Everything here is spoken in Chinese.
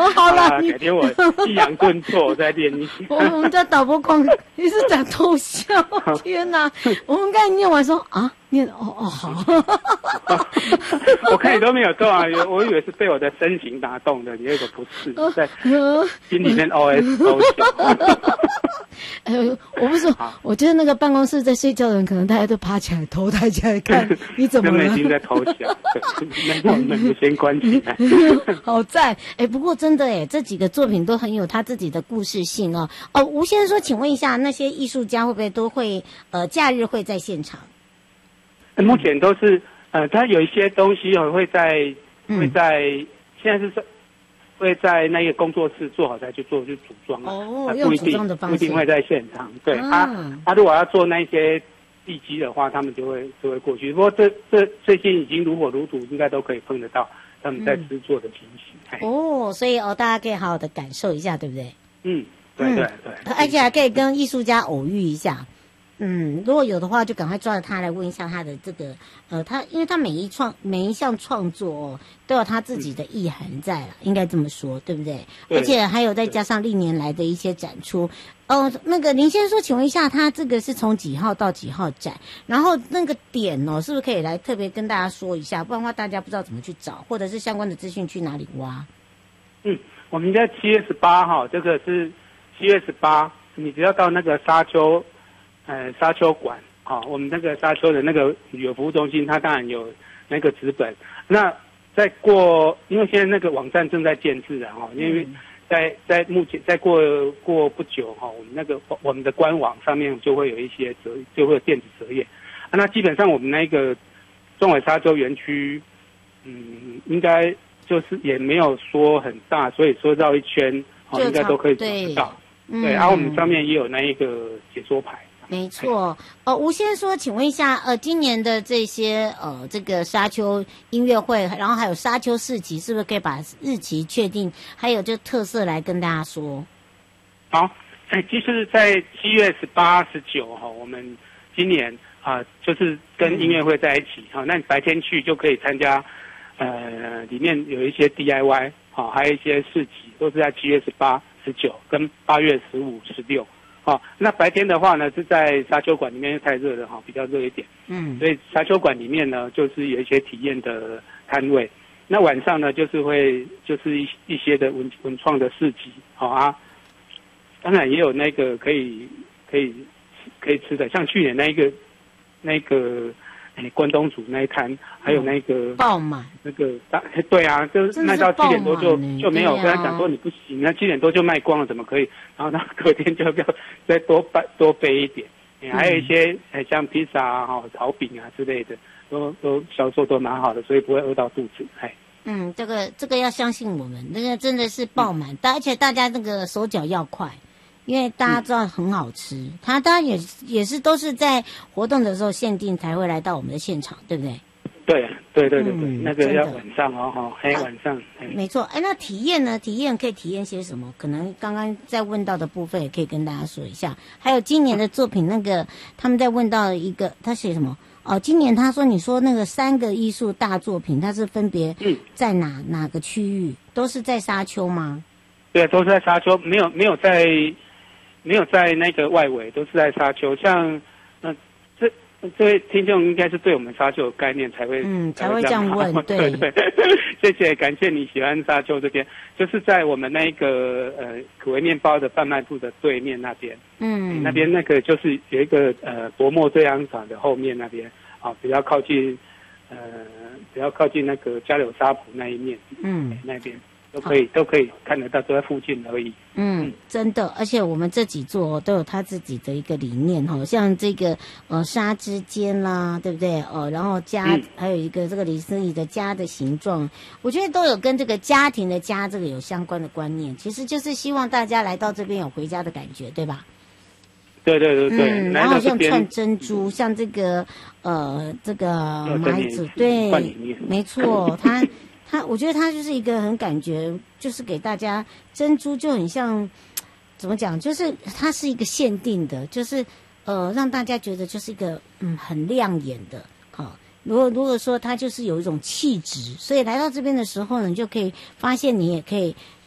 好了， 改天我抑扬顿挫再练一下。 我们家导播光一直在偷笑，天哪！我们刚才念完说啊，念好。 我看你都没有动啊，我以为是被我的身形打动的，你有个不是在心里面 OS 偷笑。 我不是，我觉得那个办公室在睡觉的人，可能大家都爬起来，头抬起来看你怎么了。 已经在偷笑，那我们就先关起来。 好赞！不过真的这几个作品都很有他自己的故事性哦。吴先生说，请问一下，那些艺术家会不会都会假日会在现场？ 目前都是他有一些东西会在现在是会在那个工作室做好再去组装用组装的方式， 不一定会在现场。对他如果要做那些地基的话，他们就会过去。不过这最近已经如火如荼，应该都可以碰得到他们在制作的情形。 所以大家可以好好的感受一下，对不对？ 对， 而且还可以跟艺术家偶遇一下。如果有的话，就赶快抓着他来问一下他的这个因为他每一项创作都有他自己的意涵在应该这么说，对不对？而且还有再加上历年来的一些展出。那个林先生说，请问一下，他这个是从几号到几号展？然后那个点是不是可以来特别跟大家说一下？不然的话，大家不知道怎么去找，或者是相关的资讯去哪里挖？ 我们在7月18号，这个是7月18，你只要到那个沙丘馆我们那个沙丘的那个旅游服务中心，它当然有那个纸本。那因为现在那个网站正在建制因为在目前再过不久我们的官网上面就会有一些就会有电子折页。那基本上我们那个中尾沙丘园区，应该就是也没有说很大，所以说绕一圈应该都可以找得到。对，然后我们上面也有那一个解说牌。 没错，吴先生说，请问一下，今年的这些这个沙丘音乐会，然后还有沙丘市集，是不是可以把日期确定，还有就特色来跟大家说？ 好，就是在7月18、19我们今年就是跟音乐会在一起那你白天去就可以参加，里面有一些 DIY 还有一些市集，都是在7月18、19跟8月15、16。那白天的话呢，是在沙丘馆里面太热了比较热一点。所以沙丘馆里面呢，就是有一些体验的摊位。那晚上呢，就是一些的文创的市集当然也有那个可以吃的，像去年那个关东煮那一摊，还有那个爆满那个对啊，就是卖到7点多就没有。跟他讲说你不行，那7点多就卖光了，怎么可以？然后他隔天就要再多备一点。还有一些像披萨炒饼之类的，都销售都蛮好的，所以不会饿到肚子。 这个要相信我们，那个真的是爆满，而且大家那个手脚要快。因为大家知道很好吃，它当然也是都是在活动的时候限定才会来到我们的现场，对不对？ 对，那个要晚上晚上。 没错，那体验呢？体验可以体验些什么？可能刚刚在问到的部分也可以跟大家说一下。还有今年的作品，那个他们在问到一个，他写什么？今年他说你说那个3个艺术大作品，它是分别在哪个区域？都是在沙丘吗？ 对，都是在沙丘，没有在那个外围，都是在沙丘。像这位听众应该是对我们沙丘有概念才会这样问。对， 谢谢，感谢你喜欢沙丘这边，就是在我们那个可为面包的贩卖部的对面那边。那边那个就是有一个薄墨对安厂的后面那边比较靠近那个加柳沙浦那一面。那边。都可以看得到，都在附近而已。 真的，而且我们这几座都有他自己的一个理念像这个沙之间啦，对不对？然后家还有一个这个李思怡的家的形状，我觉得都有跟这个家庭的家这个有相关的观念。其实就是希望大家来到这边有回家的感觉，对吧？ 对。 然后像串珍珠，像这个这个麻子，对，没错，我觉得它就是一个很感觉，就是给大家珍珠就很像，怎么讲？就是它是一个限定的，就是让大家觉得就是一个很亮眼的。如果说它就是有一种气质，所以来到这边的时候呢，你就可以发现你也可以